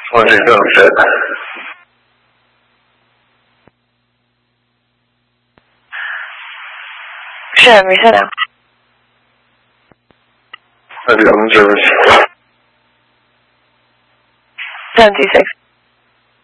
我是正式。 是，没事的。 对不起。 76.